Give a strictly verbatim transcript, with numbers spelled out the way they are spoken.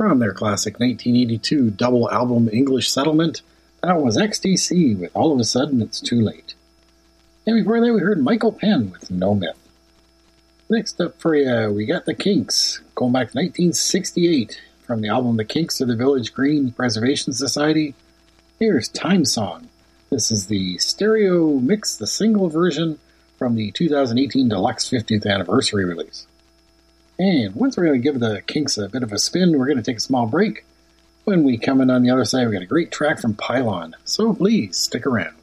From their classic nineteen eighty-two double album English Settlement, that was X T C with All of a Sudden It's Too Late. And before that we heard Michael Penn with No Myth. Next up for you, we got the Kinks, going back to nineteen sixty-eight, from the album The Kinks of the Village Green Preservation Society. Here's Time Song. This is the stereo mix, the single version from the two thousand eighteen Deluxe fiftieth Anniversary release. And once we're going to give the Kinks a bit of a spin, we're going to take a small break. When we come in on the other side, we got a great track from Pylon, so please stick around.